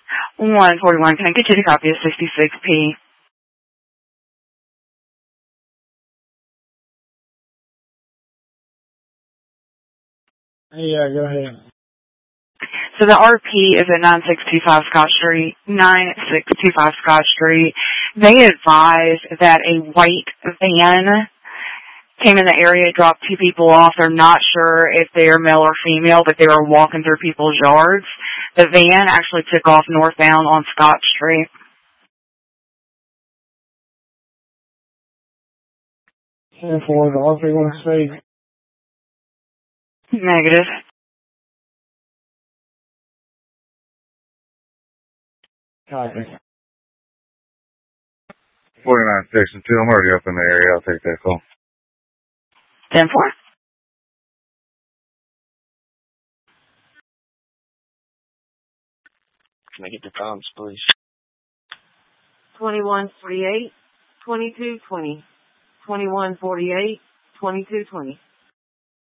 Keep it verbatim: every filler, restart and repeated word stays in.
one forty-one, can I get you to copy of sixty-six P? Yeah, go ahead. So the R P is at nine six two five Scott Street, nine six two five Scott Street. They advise that a white van came in the area, dropped two people off. They're not sure if they're male or female, but they were walking through people's yards. The van actually took off northbound on Scott Street. ten four, the R P wants to speak. Negative. Copy. forty-nine Station two, I'm already up in the area. I'll take that call. ten four. Can I get the times, please? twenty-one forty-eight, twenty-two twenty. twenty-one forty-eight, twenty-two twenty.